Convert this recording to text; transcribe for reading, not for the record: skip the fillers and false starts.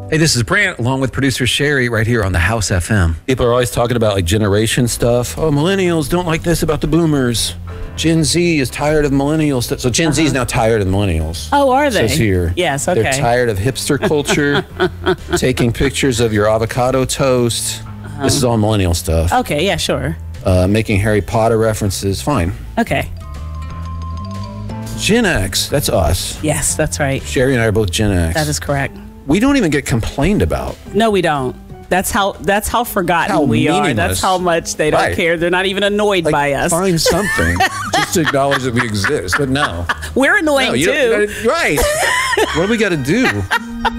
Hey, this is Brant, along with producer Sherry, right here on the House FM. People are always talking about like generation stuff. Oh, millennials don't like this about the boomers. Gen Z is tired of millennial stuff. So Gen Z is now tired of millennials. Oh, are they? Says here. Yes, okay. They're tired of hipster culture, taking pictures of your avocado toast. This is all millennial stuff. Okay, yeah, sure. Making Harry Potter references. Fine. Okay. Gen X, that's us. Yes, that's right. Sherry and I are both Gen X. That is correct. We don't even get complained about. No, we don't. That's how forgotten How we are. meaningless. That's how much they don't Right. care. They're not even annoyed Like, by us. find something just to acknowledge that we exist. But no. We're annoying No, you too. don't- right. What do we got to do?